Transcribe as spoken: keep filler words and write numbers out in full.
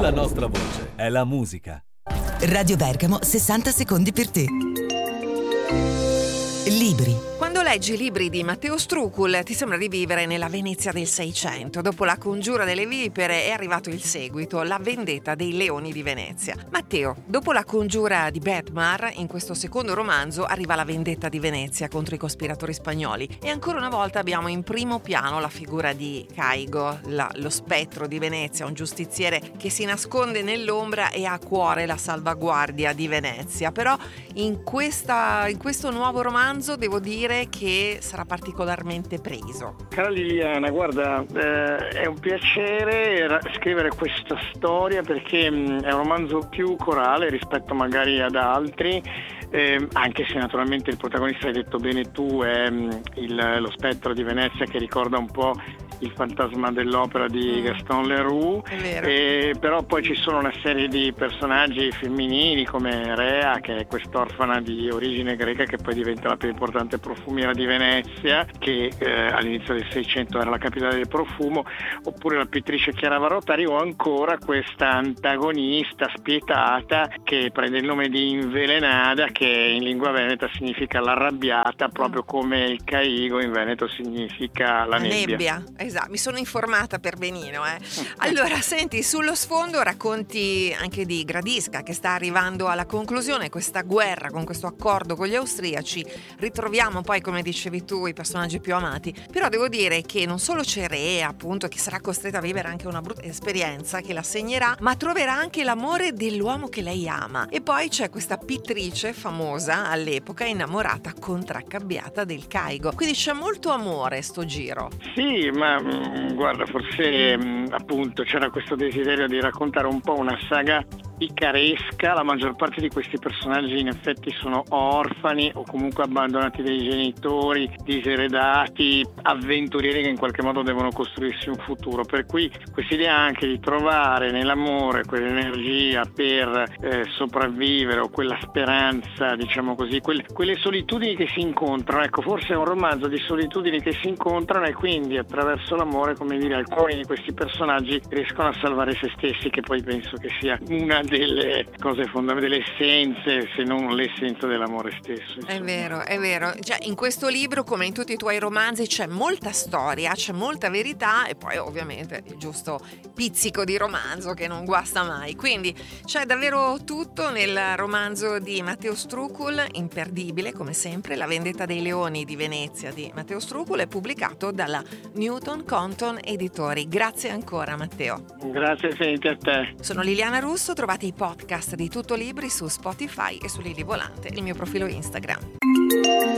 La nostra voce è la musica. Radio Bergamo, sessanta secondi per te. Libri. Quando leggi i libri di Matteo Strucul ti sembra di vivere nella Venezia del Seicento. Dopo La congiura delle vipere è arrivato il seguito, La vendetta dei leoni di Venezia. Matteo, dopo La congiura di Bedmar, in questo secondo romanzo arriva La vendetta di Venezia contro i cospiratori spagnoli e ancora una volta abbiamo in primo piano la figura di Caigo, la, lo spettro di Venezia, un giustiziere che si nasconde nell'ombra e ha a cuore la salvaguardia di Venezia. Però in, questa, in questo nuovo romanzo devo dire che sarà particolarmente preso. Cara Liliana, guarda, eh, è un piacere ra- scrivere questa storia perché mh, è un romanzo più corale rispetto magari ad altri, eh, anche se naturalmente il protagonista, hai detto bene tu, è mh, il, lo spettro di Venezia, che ricorda un po' il fantasma dell'opera di mm. Gaston Leroux. È vero. Eh, però poi ci sono una serie di personaggi femminili come Rea, che è quest'orfana di origine greca che poi diventa la più importante profumiera di Venezia, che eh, all'inizio del Seicento era la capitale del profumo, oppure la pittrice Chiara Varotari, o ancora questa antagonista spietata che prende il nome di Invelenada, che in lingua veneta significa l'arrabbiata, proprio come il Caigo in veneto significa la, la nebbia. nebbia. Esatto, mi sono informata per benino. Eh. Allora, senti, sullo sfondo racconti anche di Gradisca, che sta arrivando alla conclusione questa guerra con questo accordo con gli austriaci. Ritroviamo poi, come dicevi tu, i personaggi più amati. Però devo dire che non solo c'è Rea, appunto, che sarà costretta a vivere anche una brutta esperienza che la segnerà, ma troverà anche l'amore dell'uomo che lei ama. E poi c'è questa pittrice famosa all'epoca, innamorata, contraccambiata del Caigo. Quindi c'è molto amore sto giro. Sì, ma mh, guarda, forse mh, appunto c'era questo desiderio di raccontare un po' una saga picaresca. La maggior parte di questi personaggi in effetti sono orfani o comunque abbandonati dai genitori, diseredati, avventurieri che in qualche modo devono costruirsi un futuro, per cui quest'idea anche di trovare nell'amore quell'energia per eh, sopravvivere, o quella speranza, diciamo così, quelle, quelle solitudini che si incontrano. Ecco, forse è un romanzo di solitudini che si incontrano, e quindi attraverso l'amore, come dire, alcuni di questi personaggi riescono a salvare se stessi, che poi penso che sia una delle cose fondamentali, delle essenze, se non l'essenza dell'amore stesso, insomma. È vero, è vero. Già, in questo libro, come in tutti i tuoi romanzi, c'è molta storia, c'è molta verità e poi ovviamente il giusto pizzico di romanzo che non guasta mai. Quindi c'è davvero tutto nel romanzo di Matteo Strucul, imperdibile come sempre. La vendetta dei leoni di Venezia di Matteo Strucul è pubblicato dalla Newton Compton Editori. Grazie ancora, Matteo. Grazie infinite a te. Sono Liliana Russo, trovate i podcast di Tutto Libri su Spotify e su Lili Volante, il mio profilo Instagram.